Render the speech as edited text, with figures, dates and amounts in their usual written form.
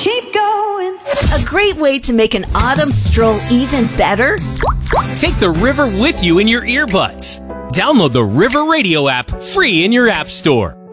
keep going. A great way to make an autumn stroll even better? Take the river with you in your earbuds. Download the River Radio app free in your app store.